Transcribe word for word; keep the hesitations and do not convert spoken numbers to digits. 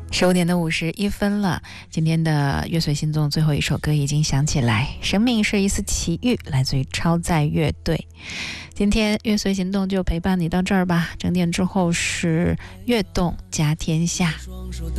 十五点的五十一分了，今天的乐随心动最后一首歌已经响起来，生命是一丝奇遇，来自于超载乐队。今天乐随行动就陪伴你到这儿吧，整点之后是悦动加天下。